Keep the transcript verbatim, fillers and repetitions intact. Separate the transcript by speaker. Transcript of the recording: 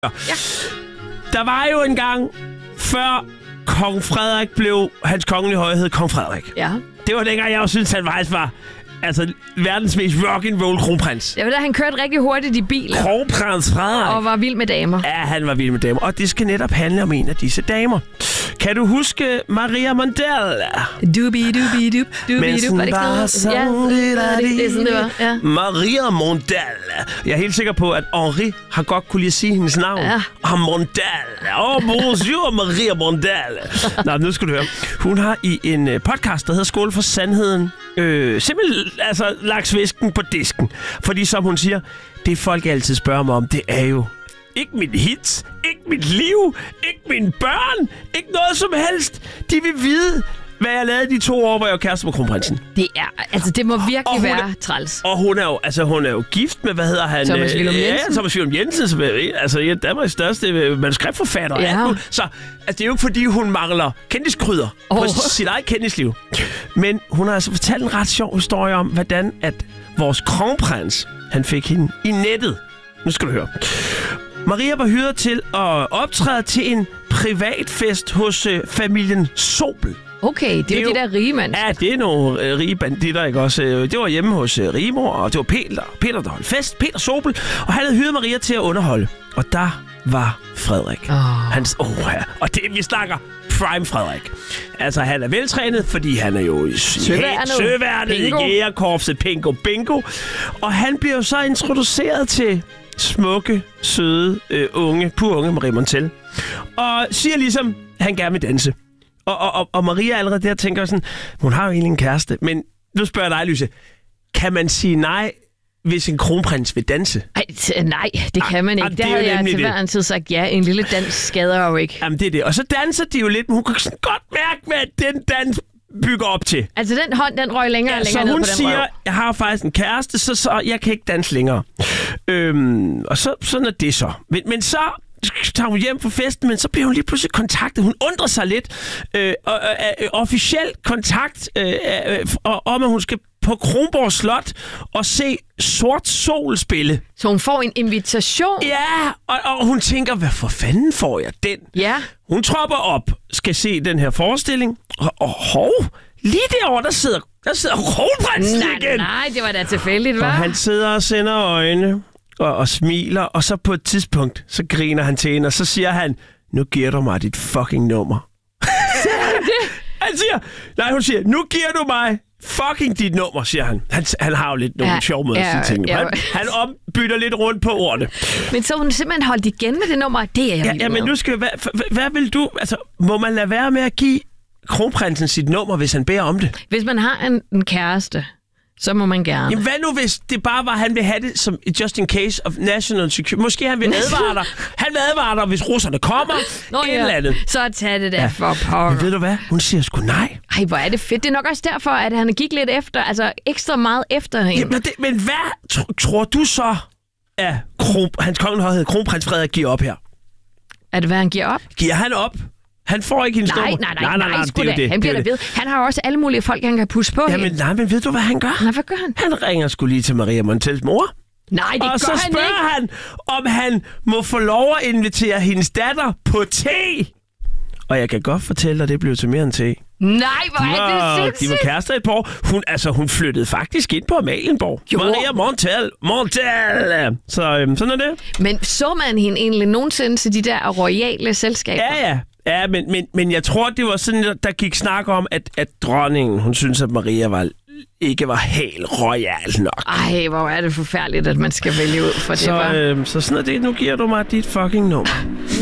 Speaker 1: Ja. Der var jo en gang, før kong Frederik blev hans kongelige højhed, kong Frederik.
Speaker 2: Ja.
Speaker 1: Det var dengang, jeg også synes, han faktisk var altså, verdens mest rock'n'roll kronprins.
Speaker 2: Det var da, han kørte rigtig hurtigt i biler.
Speaker 1: Kronprins Frederik.
Speaker 2: Og var vild med damer.
Speaker 1: Ja, han var vild med damer. Og det skal netop handle om en af disse damer. Kan du huske Maria Mondell?
Speaker 2: Dubi, dubi, dub, dubi, dub. Var det ikke noget? Ja, det er sådan, det var. Ja.
Speaker 1: Maria Mondell. Jeg er helt sikker på, at Henri har godt kunne lide sige hendes navn.
Speaker 2: Ja.
Speaker 1: Ah, Mondell. Oh, bonjour, Maria Mondell. Nå, nu skal du høre. Hun har i en podcast, der hedder Skål for Sandheden, øh, simpelthen altså, lagt svisken på disken. Fordi som hun siger, det folk altid spørger mig om, det er jo ikke mit hits, ikke mit liv, ikke mine børn, ikke noget som helst. De vil vide, hvad jeg lavede de to år, hvor jeg var kæreste med kronprinsen.
Speaker 2: Det er, altså det må virkelig være
Speaker 1: er,
Speaker 2: træls.
Speaker 1: Og hun er jo, altså hun er jo gift med, hvad hedder han?
Speaker 2: Thomas Villum Jensen.
Speaker 1: Ja, Thomas Villum Jensen, som er altså en af Danmarks største manuskriptforfatter.
Speaker 2: Ja.
Speaker 1: Så altså, det er jo ikke, fordi hun mangler kendiskrydder oh. på sit eget kendisliv. Men hun har altså fortalt en ret sjov historie om, hvordan at vores kronprins, han fik hende i nettet. Nu skal du høre. Maria var hyret til at optræde til en privatfest hos øh, familien Sobel.
Speaker 2: Okay, det, det er jo de der rige mand.
Speaker 1: Ja, det er nogle øh, rige banditter, ikke også? Det var hjemme hos øh, Rigmor, og det var Peter, Peter, der holdt fest. Peter Sobel, og han havde hyret Maria til at underholde. Og der var Frederik. Oh. Hans, oh, ja. Og det, vi snakker prime Frederik. Altså, han er veltrænet, fordi han er jo søværnet i jægerkorpset Pingo Bingo. Og han bliver jo så introduceret til smukke, søde, øh, unge, pur unge Maria Montell. Og siger ligesom, at han gerne vil danse. Og, og, og Maria allerede der tænker sådan, hun har jo egentlig en kæreste. Men nu spørger jeg dig, Lyse. Kan man sige nej, hvis en kronprins vil danse?
Speaker 2: Ej, t- nej, det kan man ikke.
Speaker 1: Ej,
Speaker 2: der havde jeg til hver en tid sagt, ja, en lille dans skader jo ikke.
Speaker 1: Jamen, det er det. Og så danser de jo lidt, men hun kan sådan godt mærke, hvad den dans bygger op til.
Speaker 2: Altså, den hånd, den røg længere
Speaker 1: ja,
Speaker 2: og længere ned på den
Speaker 1: Så hun siger,
Speaker 2: røv.
Speaker 1: jeg har faktisk en kæreste, så, så jeg kan ikke danse længere. Øhm, og så, sådan er det så. Men, men så tager hun hjem fra festen, men så bliver hun lige pludselig kontaktet. Hun undrer sig lidt. Øh, og, øh, officiel kontakt øh, øh, om, at hun skal på Kronborg Slot og se Sort Sol spille.
Speaker 2: Så hun får en invitation?
Speaker 1: Ja, og, og hun tænker, hvad for fanden får jeg den?
Speaker 2: Ja.
Speaker 1: Hun tropper op, skal se den her forestilling, og, og hov, lige derovre, der sidder, der sidder kronprinsen igen.
Speaker 2: Nej, nej, det var da tilfældigt, hva'?
Speaker 1: Og han sidder og sender øjne og, og smiler, og så på et tidspunkt, så griner han til hende, og så siger han, nu giver du mig dit fucking nummer. Han siger, nej, hun siger, nu giver du mig fucking dit nummer, siger han. Han, han har jo lidt nogle ja, sjove måder ja, ting. Ja. Han, han ombytter lidt rundt på ordene.
Speaker 2: Men så hun simpelthen holdt igen med det nummer, det er jeg
Speaker 1: ja, ja, men nu skal hvad, hvad, hvad vil du, altså, må man lade være med at give kronprinsen sit nummer, hvis han beder om det?
Speaker 2: Hvis man har en, en kæreste, så må man gerne.
Speaker 1: Jamen hvad nu, hvis det bare var, han vil have det som just in case of national security? Måske han vil advare dig. Han vil advare dig, hvis russerne kommer. Nå, et ja. eller andet.
Speaker 2: Så tag det der ja. for pokker.
Speaker 1: Men ved du hvad? Hun siger sgu nej.
Speaker 2: Ej, hvor er det fedt. Det er nok også derfor, at han gik lidt efter, altså ekstra meget efter hende.
Speaker 1: Jamen, det, men hvad tr- tror du så, at kron, hans kongelige højhed, kronprins Frederik, giver op her?
Speaker 2: Er det, hvad han giver op?
Speaker 1: Giver han op? Han får ikke hendes
Speaker 2: nej,
Speaker 1: nummer.
Speaker 2: Nej, nej, nej, nej, nej, nej det det. Han bliver der ved. Han har jo også alle mulige folk, han kan pusse på.
Speaker 1: Ja, men nej, men ved du, hvad han gør?
Speaker 2: Nej, hvad gør han?
Speaker 1: Han ringer sgu lige til Maria Montells mor.
Speaker 2: Nej, det gør han ikke.
Speaker 1: Og så spørger han, om han må få lov at invitere hendes datter på te. Og jeg kan godt fortælle dig, at det blev til mere end te.
Speaker 2: Nej, hvor de var, er det sindssygt.
Speaker 1: De var kærester et par år. Hun, altså, hun flyttede faktisk ind på Amalienborg. Jo. Maria Montell. Montell. Så øhm, sådan er det.
Speaker 2: Men så man hende egentlig nogensinde til de der royale selskaber?
Speaker 1: Ja, ja. Ja, men, men, men jeg tror, det var sådan, der gik snak om, at, at dronningen, hun synes, at Maria var, ikke var helt royal nok.
Speaker 2: Ej, hvor er det forfærdeligt, at man skal vælge ud for det,
Speaker 1: så,
Speaker 2: var.
Speaker 1: Øh, så sådan er det. Nu giver du mig dit fucking nummer.